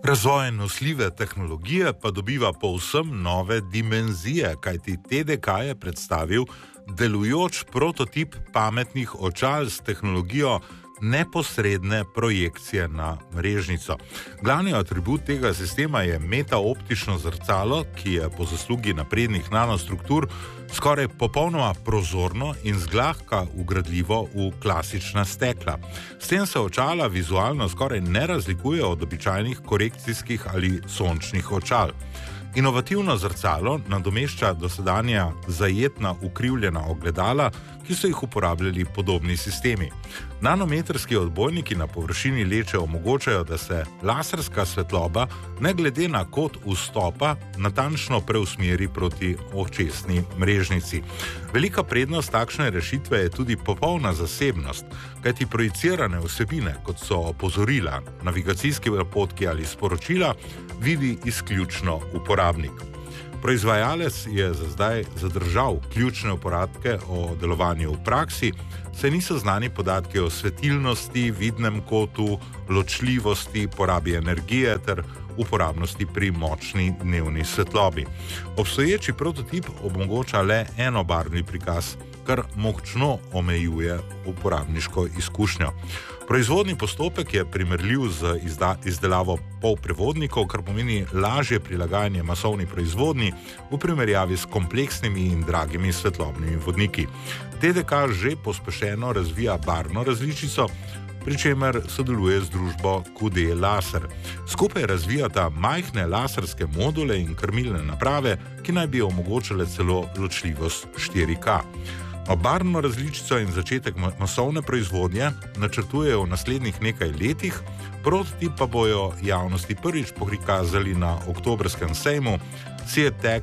Razvoj nosljive tehnologije pa dobiva povsem nove dimenzije, kajti TDK je predstavil delujoč prototip pametnih očal s tehnologijo neposredne projekcije na mrežnico. Glavni atribut tega sistema je metaoptično zrcalo, ki je po zaslugi naprednih nanostruktur skoraj popolnoma prozorno in zlahka vgradljivo v klasična stekla. S tem se očala vizualno skoraj ne razlikuje od običajnih korekcijskih ali sončnih očal. Inovativno zrcalo nadomešča dosedanja zajetna ukrivljena ogledala, ki so jih uporabljali podobni sistemi. Nanometrski odbojniki na površini leče omogočajo, da se laserska svetloba, ne glede na kot vstopa, natančno preusmeri proti očesni mrežnici. Velika prednost takšne rešitve je tudi popolna zasebnost, kajti projicirane vsebine, kot so opozorila, navigacijski napotki ali sporočila, vidi izključno uporabnik. Proizvajalec je za zdaj zadržal ključne podatke o delovanju v praksi, saj niso znani podatki o svetilnosti, vidnem kotu, ločljivosti, porabi energije ter uporabnosti pri močni dnevni svetlobi. Obstoječi prototip omogoča le enobarvni prikaz, kar močno omejuje uporabniško izkušnjo. Proizvodni postopek je primerljiv z izdelavo polprevodnikov, kar pomeni lažje prilagajanje masovni proizvodnji v primerjavi s kompleksnimi in dragimi svetlobnimi vodniki. TDK že pospešeno razvija barvno različico, pri čemer sodeluje z družbo QD Laser. Skupaj razvijata majhne laserske module in krmilne naprave, ki naj bi omogočale celo ločljivost 4K. Barvno različico in začetek masovne proizvodnje načrtujejo v naslednjih nekaj letih, prototip pa bojo javnosti prvič prikazali na oktobrskem sejmu CEATEC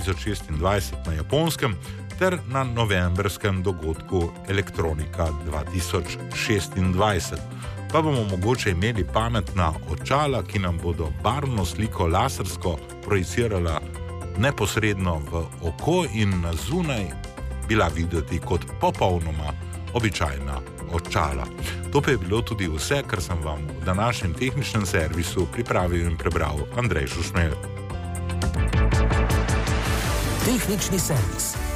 2026 na Japonskem ter na novembrskem dogodku Elektronika 2026. Pa bomo mogoče imeli pametna očala, ki nam bodo barvno sliko lasersko projicirala neposredno v oko in na zunaj bila videti kot popolnoma običajna očala. To pa je bilo tudi vse, kar sem vam v današnjem tehničnem servisu pripravil in prebral Andrej Šušmelj. Tehnični servis.